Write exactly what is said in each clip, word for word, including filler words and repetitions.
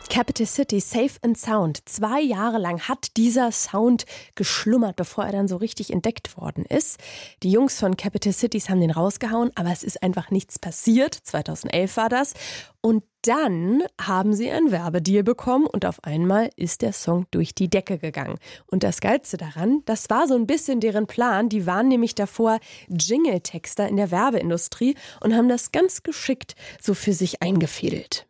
Capital City, Safe and Sound. Zwei Jahre lang hat dieser Sound geschlummert, bevor er dann so richtig entdeckt worden ist. Die Jungs von Capital Cities haben den rausgehauen, aber es ist einfach nichts passiert. zweitausendelf war das. Und dann haben sie einen Werbedeal bekommen und auf einmal ist der Song durch die Decke gegangen. Und das Geilste daran, das war so ein bisschen deren Plan. Die waren nämlich davor Jingle-Texter in der Werbeindustrie und haben das ganz geschickt so für sich eingefädelt.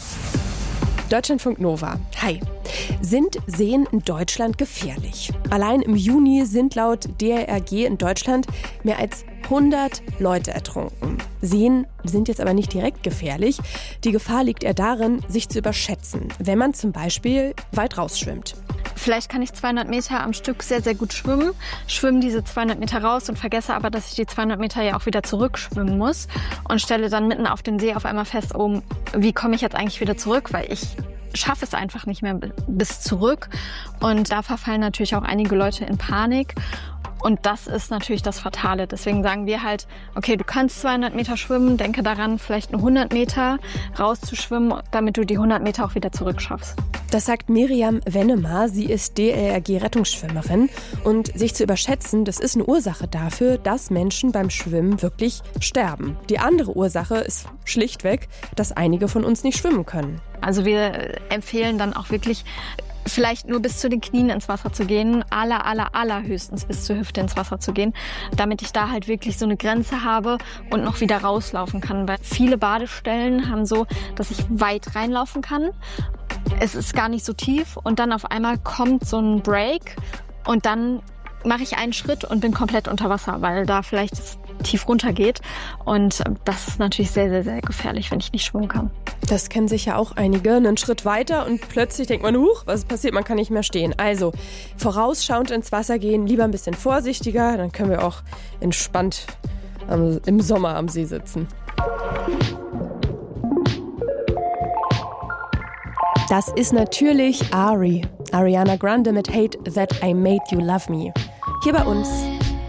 Deutschlandfunk Nova. Hi. Sind Seen in Deutschland gefährlich? Allein im Juni sind laut D L R G in Deutschland mehr als hundert Leute ertrunken. Seen sind jetzt aber nicht direkt gefährlich. Die Gefahr liegt eher darin, sich zu überschätzen, wenn man zum Beispiel weit rausschwimmt. Vielleicht kann ich zweihundert Meter am Stück sehr, sehr gut schwimmen, schwimme diese zweihundert Meter raus und vergesse aber, dass ich die zweihundert Meter ja auch wieder zurückschwimmen muss und stelle dann mitten auf dem See auf einmal fest, oh, wie komme ich jetzt eigentlich wieder zurück, weil ich schaffe es einfach nicht mehr bis zurück. Und da verfallen natürlich auch einige Leute in Panik. Und das ist natürlich das Fatale. Deswegen sagen wir halt, okay, du kannst zweihundert Meter schwimmen, denke daran, vielleicht nur hundert Meter rauszuschwimmen, damit du die hundert Meter auch wieder zurückschaffst. Das sagt Miriam Wennemar. Sie ist D L R G-Rettungsschwimmerin. Und sich zu überschätzen, das ist eine Ursache dafür, dass Menschen beim Schwimmen wirklich sterben. Die andere Ursache ist schlichtweg, dass einige von uns nicht schwimmen können. Also wir empfehlen dann auch wirklich, vielleicht nur bis zu den Knien ins Wasser zu gehen, aller, aller, allerhöchstens bis zur Hüfte ins Wasser zu gehen, damit ich da halt wirklich so eine Grenze habe und noch wieder rauslaufen kann. Weil viele Badestellen haben so, dass ich weit reinlaufen kann. Es ist gar nicht so tief und dann auf einmal kommt so ein Break und dann mache ich einen Schritt und bin komplett unter Wasser, weil da vielleicht es tief runter geht. Und das ist natürlich sehr, sehr, sehr gefährlich, wenn ich nicht schwimmen kann. Das kennen sicher auch einige. Einen Schritt weiter und plötzlich denkt man, huch, was passiert, man kann nicht mehr stehen. Also vorausschauend ins Wasser gehen, lieber ein bisschen vorsichtiger, dann können wir auch entspannt am, im Sommer am See sitzen. Das ist natürlich Ari. Ariana Grande mit Hate That I Made You Love Me. Hier bei uns